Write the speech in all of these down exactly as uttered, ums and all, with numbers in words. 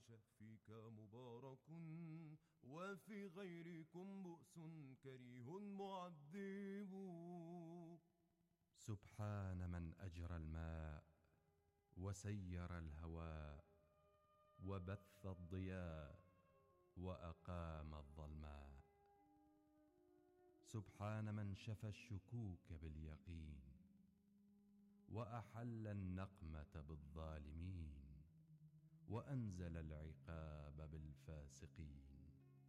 شهفك مبارك، وفي غيركم بؤس كريه معذب. سبحان من أجرى الماء وسير الهواء وبث الضياء وأقام الظلماء. سبحان من شفى الشكوك باليقين وأحل النقمة بالظالمين وأنزل العقاب بالفاسقين.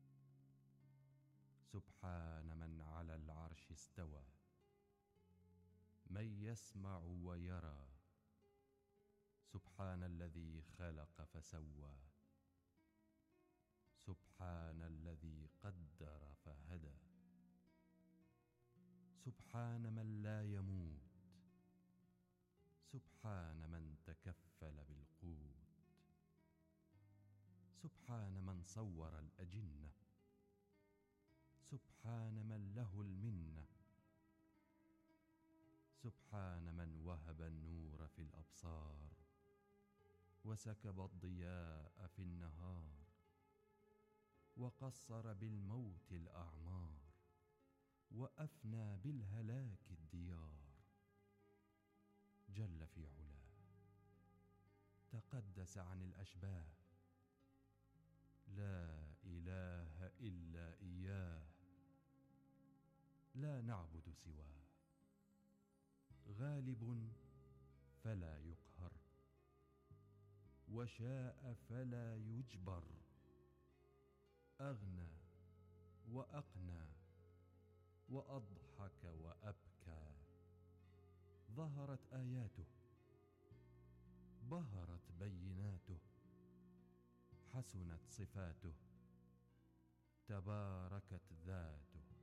سبحان من على العرش استوى، من يسمع ويرى. سبحان الذي خلق فسوى، سبحان الذي قدر فهدى. سبحان من لا يموت، سبحان من تكفل بالقوت. سبحان من صور الأجنة، سبحان من له المنة. سبحان من وهب النور في الأبصار وسكب الضياء في النهار وقصر بالموت الأعمار وأفنى بالهلاك الديار. جل في علاه، تقدس عن الأشباه، لا إله إلا إياه، لا نعبد سواه. غالب فلا يقهر، وشاء فلا يجبر. أغنى وأقنى وأضحك وأبكى. ظهرت آياته، بهرت بيناته، حسنت صفاته، تباركت ذاته.